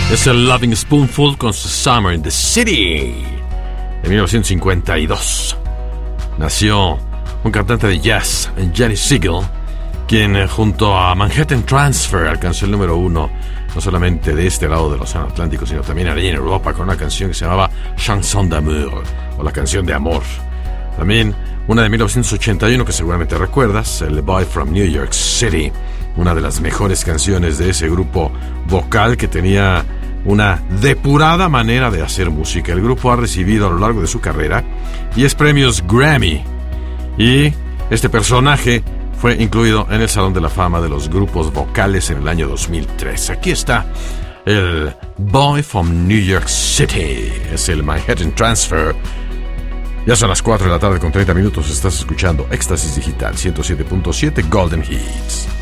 Es el Loving Spoonful con Summer in the City. En 1952 nació un cantante de jazz, Jerry Siegel, quien junto a Manhattan Transfer alcanzó el número 1, no solamente de este lado del Océano Atlántico, sino también allí en Europa, con una canción que se llamaba Chanson d'amour, o la canción de amor. También una de 1981 que seguramente recuerdas, el Boy from New York City, una de las mejores canciones de ese grupo vocal que tenía una depurada manera de hacer música. El grupo ha recibido a lo largo de su carrera 10 premios Grammy, y este personaje fue incluido en el Salón de la Fama de los grupos vocales en el año 2003. Aquí está el Boy from New York City, es el Manhattan Transfer. Ya son las 4 de la tarde con 30 minutos. Estás escuchando Éxtasis Digital 107.7 Golden Hits.